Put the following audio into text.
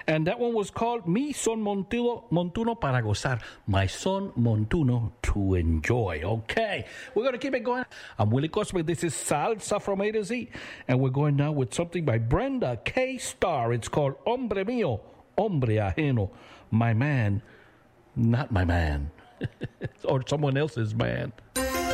And that one was called Mi Son Montuno para Gozar. My son Montuno to enjoy. Okay, we're going to keep it going. I'm Willie Cosby. This is Salsa from A to Z. And we're going now with something by Brenda K. Starr. It's called Hombre Mío, Hombre Ajeno. My man, not my man. Or someone else's man.